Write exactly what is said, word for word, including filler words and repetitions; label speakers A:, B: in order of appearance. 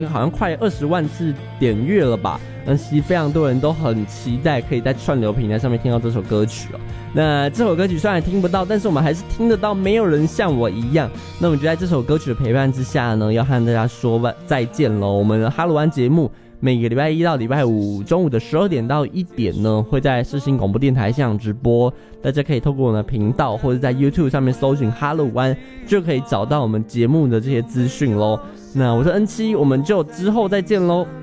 A: 好像快二十万次点阅了吧。那其实非常多人都很期待可以在串流平台上面听到这首歌曲哦。那这首歌曲虽然听不到，但是我们还是听得到没有人像我一样。那我们就在这首歌曲的陪伴之下呢，要和大家说再见咯。我们的哈鲁湾节目每个礼拜一到礼拜五中午的十二点到一点呢，会在世新广播电台现场直播，大家可以透过我们的频道或者在 YouTube 上面搜寻哈鲁湾，就可以找到我们节目的这些资讯咯。那我是 N 七，我们就之后再见咯。